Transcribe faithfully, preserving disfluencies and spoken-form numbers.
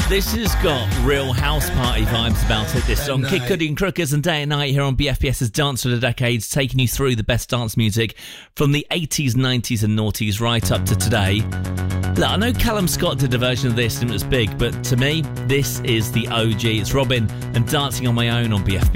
This has got real house party vibes about it, this song. Kid Cudi and Crookers and Day and Night here on BFBS's Dance for the Decades, taking you through the best dance music from the eighties, nineties and noughties right up to today. Look, I know Callum Scott did a version of this and it was big, but to me, this is the O G. It's Robin and Dancing on My Own on B F B S.